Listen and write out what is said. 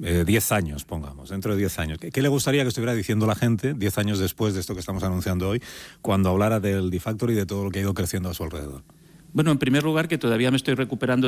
10 años, pongamos, dentro de 10 años, ¿qué le gustaría que estuviera diciendo la gente 10 años después de esto que estamos anunciando hoy, cuando hablara del D-Factory y de todo lo que ha ido creciendo a su alrededor? Bueno, en primer lugar, que todavía me estoy recuperando